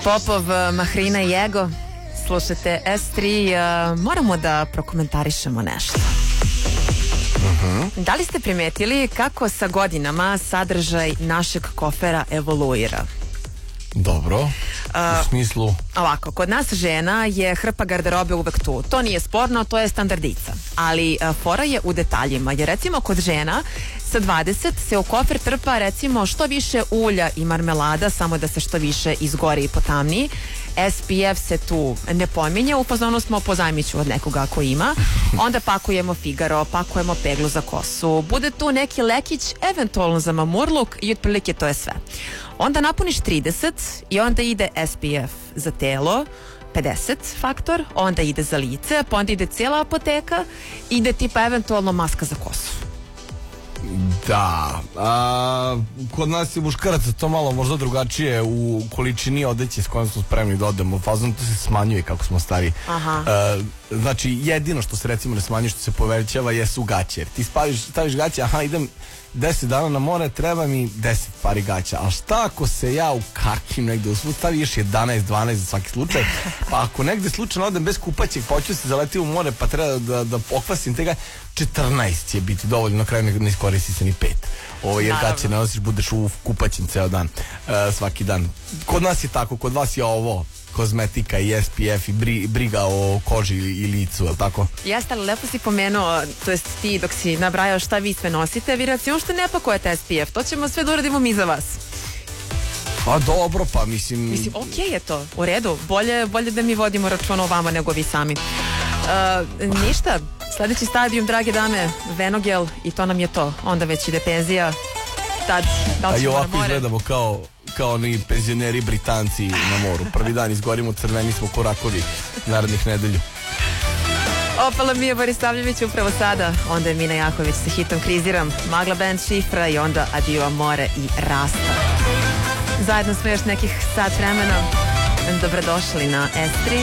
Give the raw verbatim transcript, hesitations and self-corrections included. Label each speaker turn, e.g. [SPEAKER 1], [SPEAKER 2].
[SPEAKER 1] Popov, Mahrina i Ego. Slušajte S tri, uh, moramo da prokomentarišemo nešto. Uh-huh. Da li ste primetili kako sa godinama sadržaj našeg kofera evoluira?
[SPEAKER 2] Dobro, u smislu... Uh,
[SPEAKER 1] ovako, kod nas žena je hrpa garderobe uvek tu. To nije sporno, to je standardica. Ali uh, fora je u detaljima. Jer recimo kod žena sa dvadeset se u kofer trpa recimo što više ulja i marmelada, samo da se što više izgori i potamni. S P F se tu ne pominje, u fazonu smo pozajmiću od nekoga ako ima. Onda pakujemo Figaro, pakujemo peglu za kosu. Bude tu neki lekić, eventualno za mamurluk i otprilike to je sve. Onda napuniš trideset i onda ide S P F za telo, pedeset faktor, onda ide za lice, pa onda ide cijela apoteka, ide tipa eventualno maska za kosu.
[SPEAKER 2] Da, a, kod nas je muškaraca to malo možda drugačije u količini odeće s kojom smo spremni da odemo. Fazon to se smanjuje kako smo stari.
[SPEAKER 1] Aha.
[SPEAKER 2] A, znači jedino što se recimo ne smanjuje, što se povećava jesu gaće. Jer ti spaviš, staviš gaće, aha idem deset dana na more, treba mi deset pari gaća. Ali šta ako se ja u kakim negde usput staviš jedanaest dvanaest za svaki slučaj, pa ako negde slučajno odem bez kupaćeg, pa hoću se zaleti u more, pa treba da, da okvasim tega, četrnaest će biti dovoljno, na kraju ne, ne iskoristi se ni pet. Ovo, jer gaće ne nosiš, budeš u kupaćim ceo dan, uh, svaki dan. Kod nas je tako, kod vas je ovo kozmetika i S P F i bri, briga o koži i licu, je li tako?
[SPEAKER 1] Jeste, ali lepo si pomenuo, to jest ti dok si nabrajao šta vi sve nosite, vi recimo što ne pakujete S P F, to ćemo sve da uradimo mi za vas.
[SPEAKER 2] A dobro, pa mislim...
[SPEAKER 1] Mislim, okej je to, u redu, bolje, bolje da mi vodimo računa o vama nego vi sami. Uh, ništa, sledeći stadijum, drage dame, Venogel i to nam je to, onda već ide penzija, tad, da li ćemo na more?
[SPEAKER 2] A i ovako izgledamo kao... kao oni penzioneri Britanci na moru. Prvi dan izgorimo, crveni smo ko rakovi narednih nedelju.
[SPEAKER 1] Opala Mija Borisavljević upravo sada, onda je Mina Jaković sa hitom Kriziram, Magla Band Šifra i onda Adio more i Rasta. Zajedno smo još nekih sat vremena. Dobrodošli na S tri.